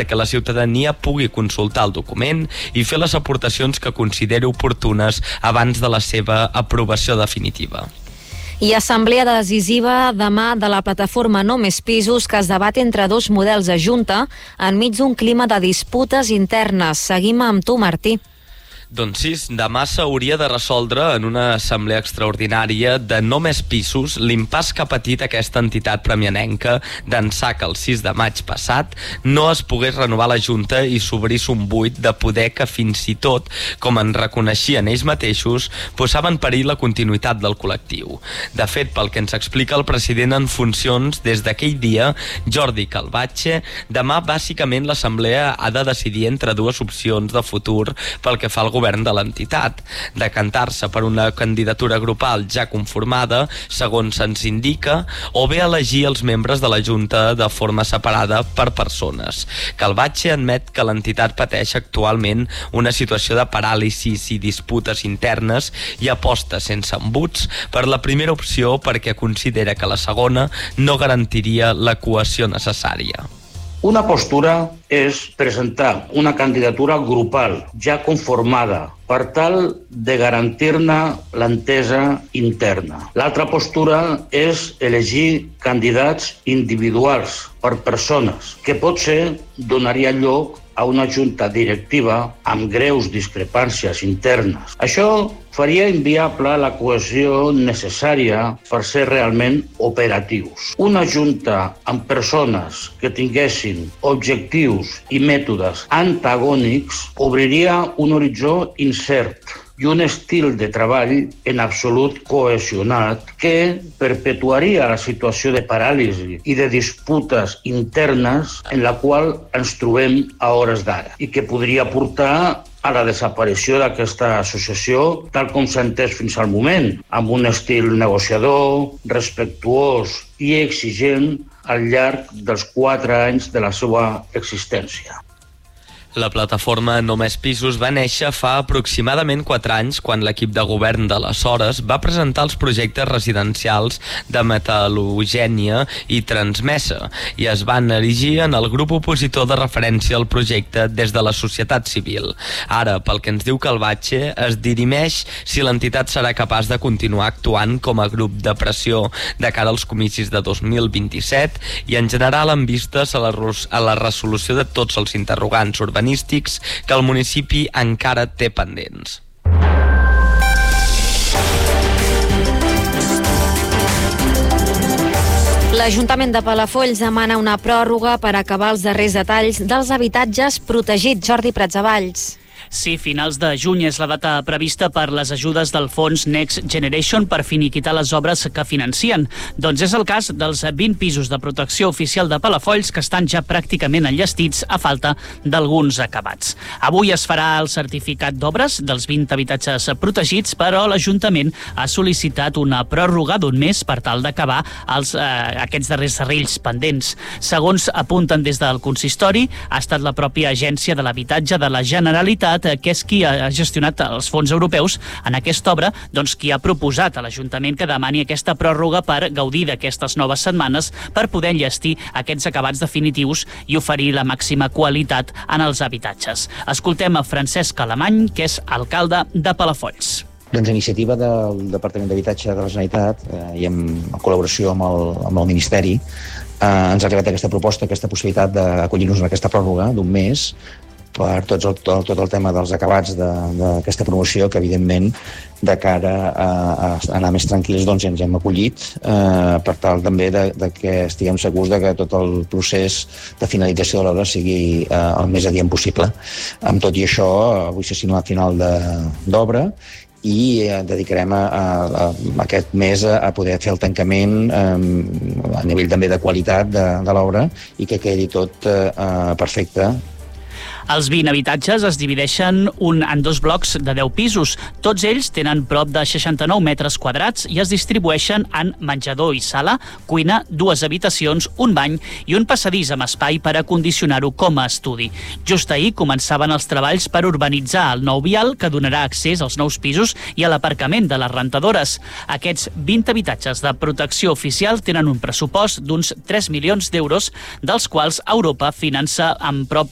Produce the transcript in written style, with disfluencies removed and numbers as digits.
perquè la ciutadania pugui consultar el document i fer les aportacions que consideri oportunes abans de la seva aprovació definitiva. I assemblea decisiva demà de la plataforma No Més Pisos, que es debat entre dos models de junta enmig d'un clima de disputes internes. Seguim amb tu, Martí. Doncs sí, demà s'hauria de resoldre en una assemblea extraordinària de No Més Pisos l'impàs que ha patit aquesta entitat premianenca d'ençà que el 6 de maig passat no es pogués renovar la Junta i s'obrís un buit de poder que fins i tot, com en reconeixien ells mateixos, posava en perill la continuïtat del col·lectiu. De fet, pel que ens explica el president en funcions des d'aquell dia, Jordi Calvatge, demà bàsicament l'assemblea ha de decidir entre dues opcions de futur pel que fa al govern de l'entitat: decantar-se per una candidatura grupal ja conformada, segons se'ns indica, o bé elegir els membres de la Junta de forma separada per persones. Calvatge admet que l'entitat pateix actualment una situació de paràlisis i disputes internes i aposta sense embuts per la primera opció perquè considera que la segona no garantiria la cohesió necessària. Una postura és presentar una candidatura grupal ja conformada per tal de garantir-ne l'entesa interna. L'altra postura és elegir candidats individuals per persones, que potser donaria lloc a una junta directiva amb greus discrepàncies internes. Això faria inviable la cohesió necessària per ser realment operatius. Una junta amb persones que tinguessin objectius i mètodes antagònics obriria un horitzó incert i un estil de treball en absolut cohesionat que perpetuaria la situació de paràlisi i de disputes internes en la qual ens trobem a hores d'ara i que podria portar a la desaparició d'aquesta associació tal com s'ha entès fins al moment, amb un estil negociador, respectuós i exigent al llarg dels 4 anys de la seva existència. La plataforma No Més Pisos va néixer fa aproximadament 4 anys quan l'equip de govern d'aleshores va presentar els projectes residencials de Metal·logènia i Transmesa i es van erigir en el grup opositor de referència al projecte des de la societat civil. Ara, pel que ens diu Calvatge, es dirimeix si l'entitat serà capaç de continuar actuant com a grup de pressió de cara als comicis de 2027 i en general amb vistes a la resolució de tots els interrogants urbanístics que el municipi encara té pendents. L'Ajuntament de Palafolls demana una pròrroga per acabar els darrers detalls dels habitatges protegits. Jordi Pratsavalls. Sí, finals de juny és la data prevista per les ajudes del fons Next Generation per finiquitar les obres que financien. Doncs és el cas dels 20 pisos de protecció oficial de Palafolls que estan ja pràcticament enllestits a falta d'alguns acabats. Avui es farà el certificat d'obres dels 20 habitatges protegits, però l'Ajuntament ha sol·licitat una pròrroga d'un mes per tal d'acabar aquests darrers serrills pendents. Segons apunten des del consistori, ha estat la pròpia Agència de l'Habitatge de la Generalitat, que és qui ha gestionat els fons europeus en aquesta obra, doncs qui ha proposat a l'Ajuntament que demani aquesta pròrroga per gaudir d'aquestes noves setmanes per poder enllestir aquests acabats definitius i oferir la màxima qualitat en els habitatges. Escoltem a Francesc Alemany, que és alcalde de Palafolls. Doncs a iniciativa del Departament d'Habitatge de la Generalitat i en col·laboració amb el Ministeri ens ha arribat aquesta proposta, aquesta possibilitat d'acollir-nos en aquesta pròrroga d'un mes per tot el tema dels acabats d'aquesta promoció, que evidentment de cara a anar més tranquils doncs ens hem acollit per tal també de que estiguem segurs de que tot el procés de finalització de l'obra sigui el més adient possible. Amb tot i això, avui s'ha signat final d'obra i dedicarem aquest mes a poder fer el tancament a nivell també de qualitat de l'obra i que quedi tot perfecte. Els 20 habitatges es divideixen en 2 blocs de 10 pisos. Tots ells tenen prop de 69 metres quadrats i es distribueixen en menjador i sala, cuina, 2 habitacions, un bany i un passadís amb espai per acondicionar-ho com a estudi. Just ahir començaven els treballs per urbanitzar el nou vial que donarà accés als nous pisos i a l'aparcament de les rentadores. Aquests 20 habitatges de protecció oficial tenen un pressupost d'uns 3 milions d'euros, dels quals Europa finança amb prop